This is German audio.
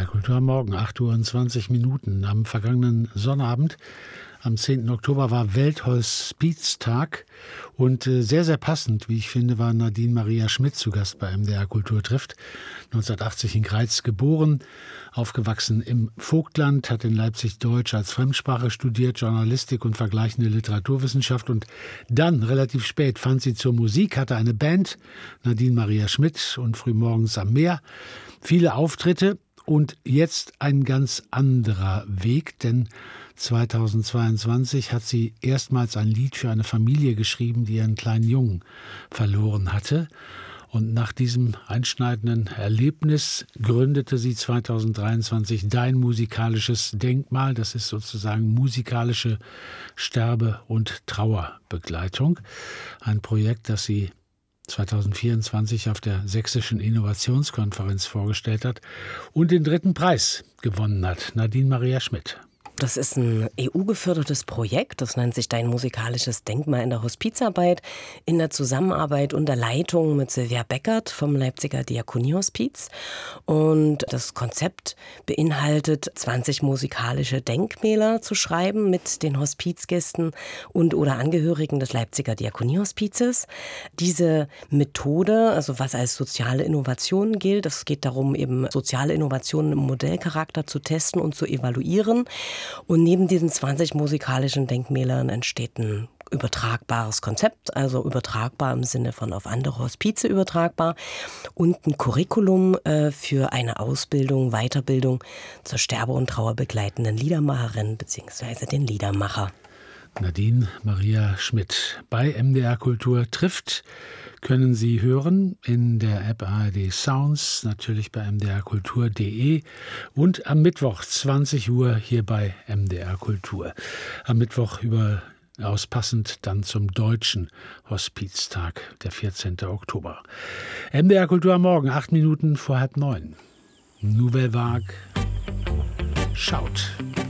MDR Kultur am Morgen, 8:20 Uhr. Am vergangenen Sonnabend, am 10. Oktober, war Welthospiztag und sehr, sehr passend, wie ich finde, war Nadine Maria Schmidt zu Gast bei MDR Kultur trifft. 1980 in Greiz geboren, aufgewachsen im Vogtland, hat in Leipzig Deutsch als Fremdsprache studiert, Journalistik und vergleichende Literaturwissenschaft, und dann, relativ spät, fand sie zur Musik, hatte eine Band, Nadine Maria Schmidt und Frühmorgens am Meer, viele Auftritte. Und jetzt ein ganz anderer Weg, denn 2022 hat sie erstmals ein Lied für eine Familie geschrieben, die ihren kleinen Jungen verloren hatte. Und nach diesem einschneidenden Erlebnis gründete sie 2023 Dein musikalisches Denkmal. Das ist sozusagen musikalische Sterbe- und Trauerbegleitung. Ein Projekt, das sie 2024 auf der Sächsischen Innovationskonferenz vorgestellt hat und den 3. Preis gewonnen hat. Nadine Maria Schmidt. Das ist ein EU-gefördertes Projekt, das nennt sich Dein musikalisches Denkmal in der Hospizarbeit, in der Zusammenarbeit und der Leitung mit Silvia Beckert vom Leipziger Diakoniehospiz. Und das Konzept beinhaltet, 20 musikalische Denkmäler zu schreiben mit den Hospizgästen und oder Angehörigen des Leipziger Diakoniehospizes. Diese Methode, also was als soziale Innovation gilt, es geht darum, eben soziale Innovationen im Modellcharakter zu testen und zu evaluieren. Und neben diesen 20 musikalischen Denkmälern entsteht ein übertragbares Konzept, also übertragbar im Sinne von auf andere Hospize übertragbar, und ein Curriculum für eine Ausbildung, Weiterbildung zur sterbe- und trauerbegleitenden Liedermacherin bzw. den Liedermacher. Nadine Maria Schmidt. Bei MDR Kultur trifft können Sie hören in der App ARD Sounds, natürlich bei mdrkultur.de und am Mittwoch 20 Uhr hier bei MDR Kultur. Am Mittwoch überaus passend dann zum Deutschen Hospiztag, der 14. Oktober. MDR Kultur am Morgen, 8 Minuten vor 8:30. Nouvelle Vague. Schaut.